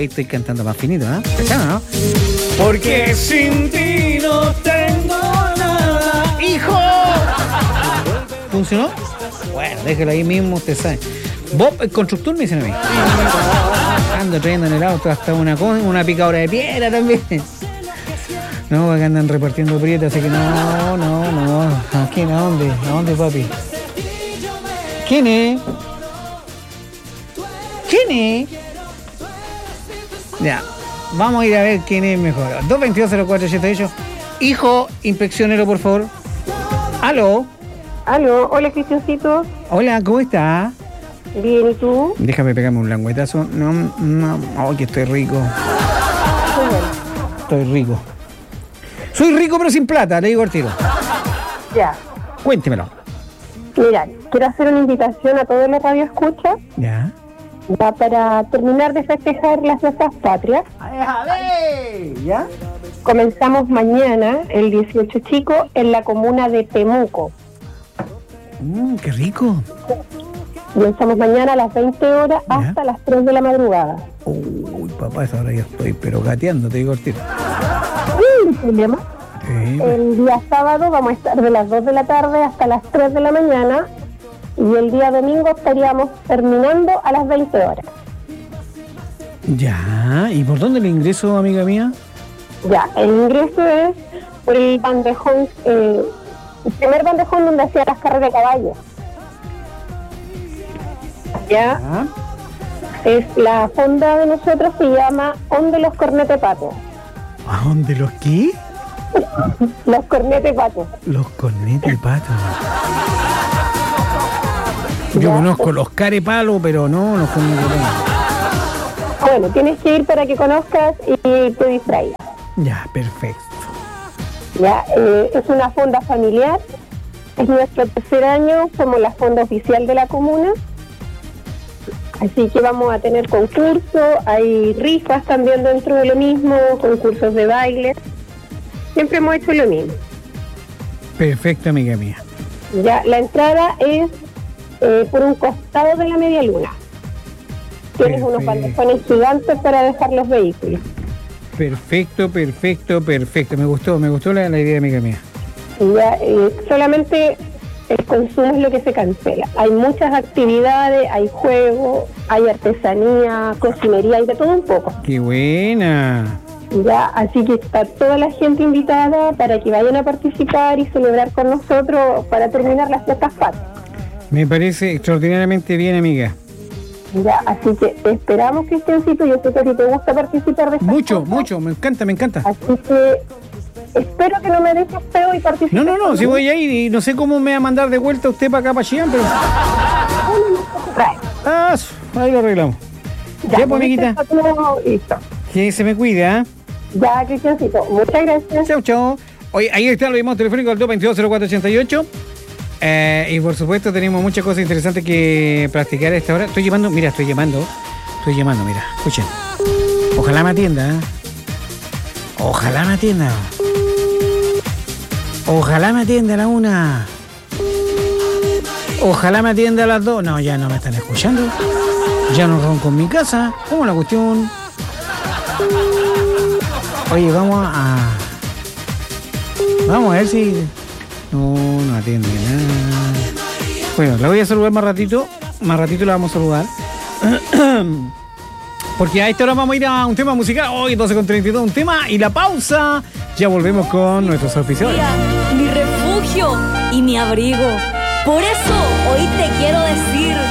hoy estoy cantando más finito, ¿no? ¿Cachado, no? Porque sin ti no tengo nada, hijo. ¿Funcionó? Bueno, déjalo ahí mismo, usted sabe. Bob, el constructor, me dicen a mí. Ando trayendo en el auto hasta una picadora de piedra también. No, acá andan repartiendo prietas, así que no. ¿A quién? ¿A dónde, papi? ¿Quién es? Ya, vamos a ir a ver quién es mejor. 222-0488. Hijo, inspeccionero, por favor. Aló, hola Cristiancito. hola, ¿cómo está? Bien, ¿y tú? Déjame pegarme un languetazo. No, que estoy rico. Estoy rico. Soy rico pero sin plata, le digo al tiro. Ya. Cuéntemelo. Mira, quiero hacer una invitación a todos los radioescuchas. Ya. Ya para terminar de festejar las fiestas patrias. ¿Ya? Comenzamos mañana, el 18 chico, en la comuna de Temuco. Qué rico. Comenzamos mañana a las 20 horas ¿Ya? hasta las 3 de la madrugada. Uy, papá, esa hora ya estoy, pero gateando, te digo al tiro. Sin problema. Sí. El día sábado vamos a estar de las 2 de la tarde hasta las 3 de la mañana. Y el día domingo estaríamos terminando a las 20 horas. Ya, ¿y por dónde el ingreso, amiga mía? Ya, el ingreso es por el bandejón, el primer bandejón donde hacía las carreras de caballo. Ya, es la fonda de nosotros, se llama Onde los Cornete Patos. ¿A dónde los qué? Los Cornete Patos. Los cornetes patos. Yo Ya. conozco los carepalos, pero no los cornetes patos. Bueno, tienes que ir para que conozcas y te distraigas. Ya, perfecto. Ya, es una fonda familiar, es nuestro tercer año, somos la fonda oficial de la comuna, así que vamos a tener concursos, hay rifas también dentro de lo mismo, concursos de baile, siempre hemos hecho lo mismo. Perfecto, amiga mía. Ya, la entrada es por un costado de la media luna. Tienes unos bandejones gigantes para dejar los vehículos. Perfecto. Me gustó la idea, amiga mía. Ya, solamente el consumo es lo que se cancela. Hay muchas actividades, hay juegos, hay artesanía, cocinería, hay de todo un poco. ¡Qué buena! Ya, así que está toda la gente invitada para que vayan a participar y celebrar con nosotros para terminar las fiestas patrias. Me parece extraordinariamente bien, amiga. Ya, así que te esperamos, Cristiancito. Yo sé que a ti te gusta participar de estas Mucho, cosas. me encanta. Así que espero que no me dejes feo y participes. No, si voy a ir y no sé cómo me va a mandar de vuelta usted para acá, para Chillán, pero... Ahí lo arreglamos. Ya, pues, amiguita. Listo. Que se me cuida, ¿eh? Ya, Cristiancito, muchas gracias. Chao. Oye, ahí está el mismo telefónico al 222-0488. Y por supuesto tenemos muchas cosas interesantes que practicar a esta hora. Estoy llamando, mira, escuchen. Ojalá me atienda, ¿eh? Ojalá me atienda a la una. Ojalá me atienda a las dos. No, ya no me están escuchando. Ya no ronco en mi casa. ¿Cómo la cuestión? Oye, vamos a ver si... No atiende nada. Bueno, la voy a saludar más ratito la vamos a saludar. Porque a esta hora vamos a ir a un tema musical. Hoy 12:32, un tema y la pausa. Ya volvemos con nuestros auspiciadores. Mi refugio y mi abrigo. Por eso hoy te quiero decir